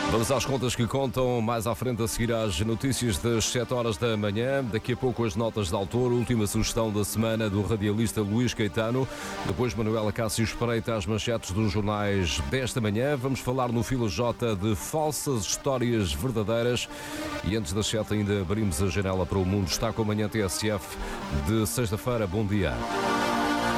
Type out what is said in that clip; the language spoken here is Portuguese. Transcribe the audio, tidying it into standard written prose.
Vamos às contas que contam, mais à frente a seguir às notícias das 7 horas da manhã. Daqui a pouco as notas de autor, última sugestão da semana do radialista Luís Caetano. Depois Manuela Cássio espreita as manchetes dos jornais desta manhã. Vamos falar no Fila J de falsas histórias verdadeiras. E antes das 7 ainda abrimos a janela para o mundo. Está com a manhã TSF de sexta-feira. Bom dia.